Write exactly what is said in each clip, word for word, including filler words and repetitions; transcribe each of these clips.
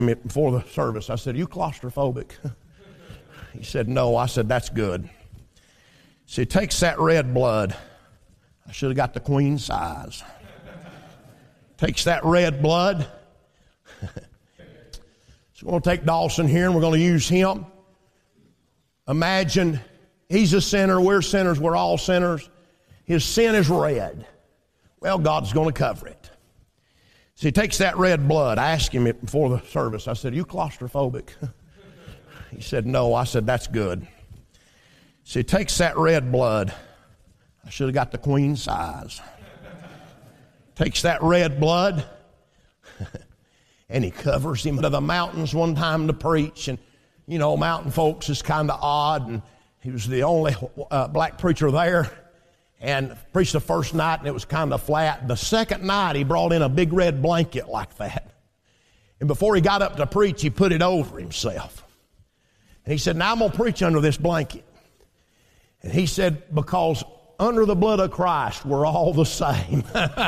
me before the service. I said, "Are you claustrophobic?" He said, "No." I said, "That's good." So he takes that red blood. I should have got the queen size. Takes that red blood. So we're going to take Dawson here and we're going to use him. Imagine he's a sinner, we're sinners, we're all sinners. His sin is red. Well, God's going to cover it. So he takes that red blood. I asked him it before the service. I said, "Are you claustrophobic?" He said, "No." I said, "That's good." So he takes that red blood. I should have got the queen size. Takes that red blood and he covers him to the mountains one time to preach. And, you know, mountain folks is kind of odd. And he was the only uh, black preacher there. And preached the first night and it was kind of flat. The second night he brought in a big red blanket like that. And before he got up to preach, he put it over himself. And he said, "Now I'm going to preach under this blanket." And he said, "Because under the blood of Christ, we're all the same."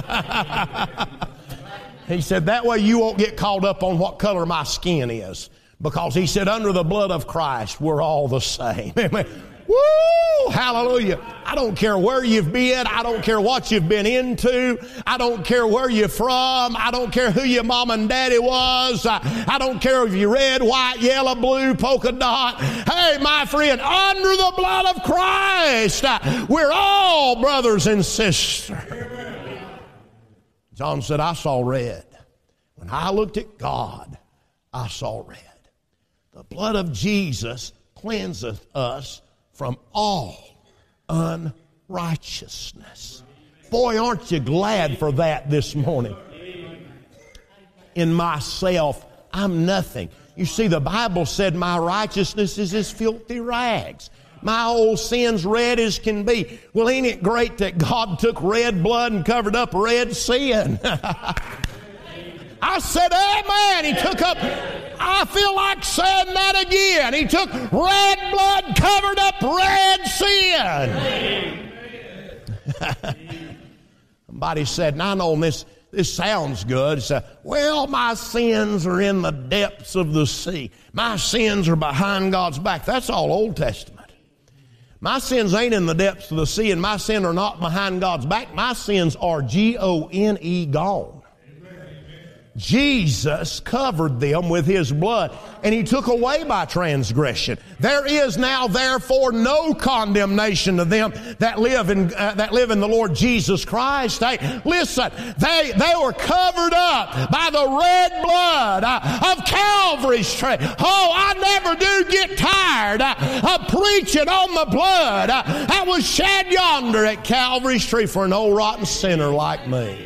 He said, "That way you won't get caught up on what color my skin is." Because he said, under the blood of Christ, we're all the same. Woo! Hallelujah. I don't care where you've been. I don't care what you've been into. I don't care where you're from. I don't care who your mom and daddy was. I, I don't care if you're red, white, yellow, blue, polka dot. Hey, my friend, under the blood of Christ, we're all brothers and sisters. John said, "I saw red. When I looked at God, I saw red." The blood of Jesus cleanseth us from all unrighteousness. Boy, aren't you glad for that this morning? In myself, I'm nothing. You see, the Bible said my righteousness is as filthy rags. My old sin's red as can be. Well, ain't it great that God took red blood and covered up red sin? I said, amen. He took up, I feel like saying that again. He took red blood, covered up red sin. Somebody said, and I know this, this sounds good. It's a, well, my sins are in the depths of the sea. My sins are behind God's back. That's all Old Testament. My sins ain't in the depths of the sea, and my sins are not behind God's back. My sins are G O N E gone. Jesus covered them with His blood, and He took away my transgression. There is now, therefore, no condemnation to them that live in uh, that live in the Lord Jesus Christ. Hey, listen, they they were covered up by the red blood uh, of Calvary's tree. Oh, I never do get tired uh, of preaching on the blood uh, that was shed yonder at Calvary's tree for an old rotten sinner like me.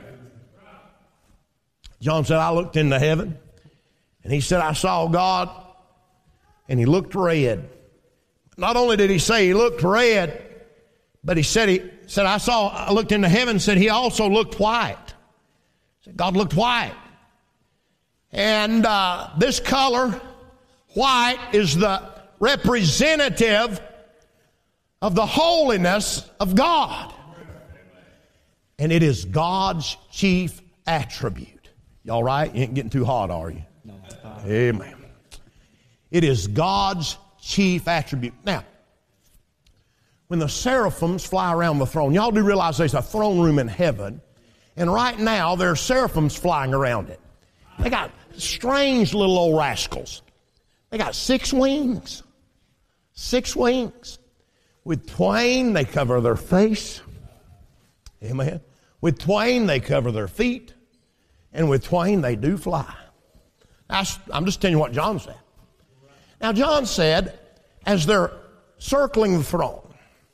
John said, I looked into heaven, and he said, I saw God, and He looked red. Not only did he say He looked red, but he said, he said I saw, I looked into heaven, and said He also looked white. Said, God looked white. And uh, this color, white, is the representative of the holiness of God. And it is God's chief attribute. Y'all right? You ain't getting too hot, are you? No. Amen. It is God's chief attribute. Now, when the seraphims fly around the throne, y'all do realize there's a throne room in heaven, and right now there are seraphims flying around it. They got strange little old rascals. They got six wings. Six wings. With twain, they cover their face. Amen. With twain, they cover their feet. And with twain, they do fly. That's, I'm just telling you what John said. Now, John said, as they're circling the throne,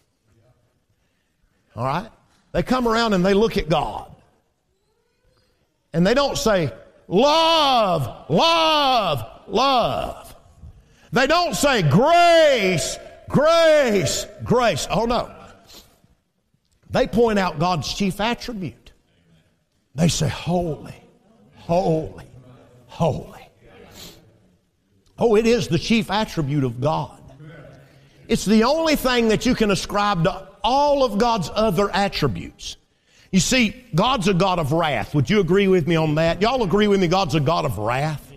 all right, they come around and they look at God. And they don't say, love, love, love. They don't say, grace, grace, grace. Oh, no. They point out God's chief attribute. They say, holy. Holy, holy. Oh, it is the chief attribute of God. It's the only thing that you can ascribe to all of God's other attributes. You see, God's a God of wrath. Would you agree with me on that? Y'all agree with me God's a God of wrath?